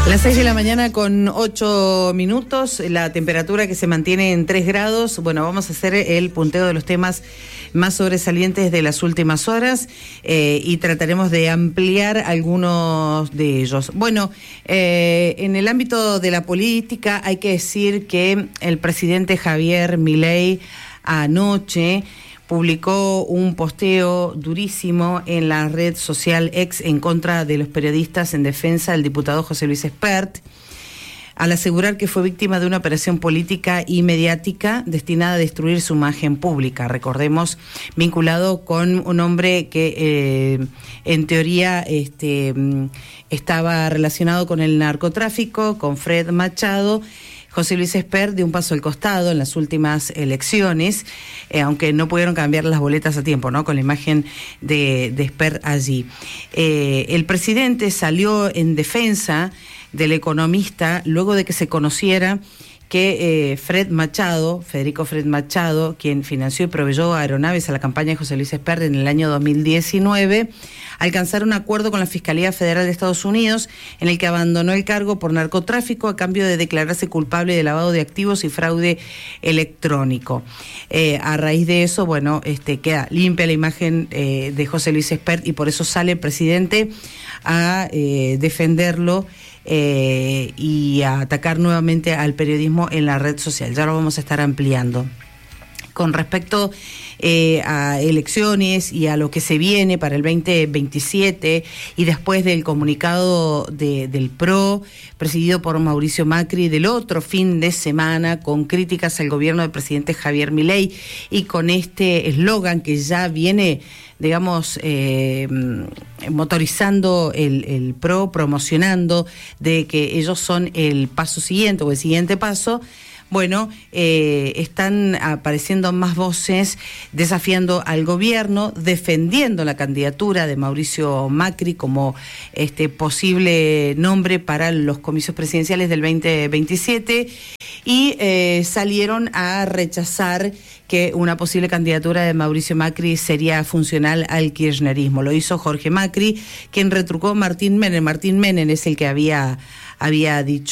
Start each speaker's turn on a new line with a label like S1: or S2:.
S1: Las 6 de la mañana con 8 minutos, la temperatura que se mantiene en 3 grados. Bueno, vamos a hacer el punteo de los temas más sobresalientes de las últimas horas y trataremos de ampliar algunos de ellos. Bueno, en el ámbito de la política hay que decir que el presidente Javier Milei anoche publicó un posteo durísimo en la red social X en contra de los periodistas en defensa del diputado José Luis Espert, al asegurar que fue víctima de una operación política y mediática destinada a destruir su imagen pública. Recordemos, vinculado con un hombre que en teoría estaba relacionado con el narcotráfico, con Fred Machado. José Luis Espert dio un paso al costado en las últimas elecciones, aunque no pudieron cambiar las boletas a tiempo, ¿no? Con la imagen de Espert allí. El presidente salió en defensa del economista luego de que se conociera que Federico Fred Machado, quien financió y proveyó aeronaves a la campaña de José Luis Espert en el año 2019, alcanzaron un acuerdo con la Fiscalía Federal de Estados Unidos en el que abandonó el cargo por narcotráfico a cambio de declararse culpable de lavado de activos y fraude electrónico. A raíz de eso, bueno, queda limpia la imagen de José Luis Espert y por eso sale el presidente a defenderlo y a atacar nuevamente al periodismo en la red social. Ya lo vamos a estar ampliando. Con respecto a elecciones y a lo que se viene para el 2027 y después del comunicado del PRO, presidido por Mauricio Macri, del otro fin de semana, con críticas al gobierno del presidente Javier Milei y con este eslogan que ya viene, digamos, motorizando el PRO, promocionando de que ellos son el paso siguiente o el siguiente paso. Bueno, están apareciendo más voces desafiando al gobierno, defendiendo la candidatura de Mauricio Macri como posible nombre para los comicios presidenciales del 2027 y salieron a rechazar que una posible candidatura de Mauricio Macri sería funcional al kirchnerismo. Lo hizo Jorge Macri, quien retrucó Martín Menem. Martín Menem es el que había dicho